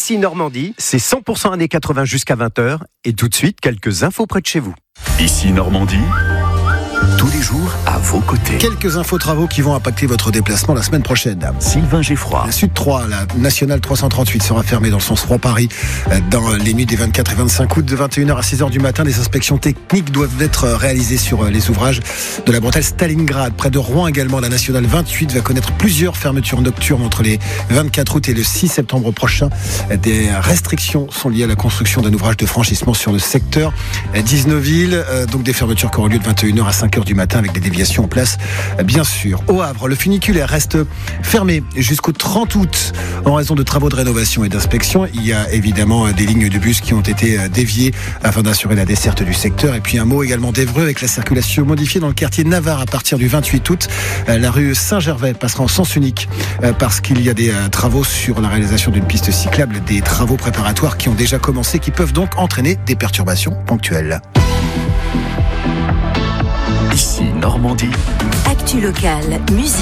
Ici Normandie, c'est 100% années 80 jusqu'à 20h. Et tout de suite, quelques infos près de chez vous. Ici Normandie, tous les jours à vos côtés. Quelques infos travaux qui vont impacter votre déplacement la semaine prochaine. Sylvain Geffroy. La Sud 3, la nationale 338 sera fermée dans le sens Rouen-Paris dans les nuits des 24 et 25 août de 21h à 6h du matin. Des inspections techniques doivent être réalisées sur les ouvrages de la bretelle Stalingrad. Près de Rouen également, la nationale 28 va connaître plusieurs fermetures nocturnes entre les 24 août et le 6 septembre prochain. Des restrictions sont liées à la construction d'un ouvrage de franchissement sur le secteur d'Isneuville. Donc des fermetures qui auront lieu de 21h à 5h du matin avec des déviations en place, bien sûr. Au Havre, le funiculaire reste fermé jusqu'au 30 août en raison de travaux de rénovation et d'inspection. Il y a évidemment des lignes de bus qui ont été déviées afin d'assurer la desserte du secteur. Et puis un mot également d'Évreux avec la circulation modifiée dans le quartier Navarre à partir du 28 août. La rue Saint-Gervais passera en sens unique parce qu'il y a des travaux sur la réalisation d'une piste cyclable, des travaux préparatoires qui ont déjà commencé, qui peuvent donc entraîner des perturbations ponctuelles. Ici Normandie. Actu locale, musique.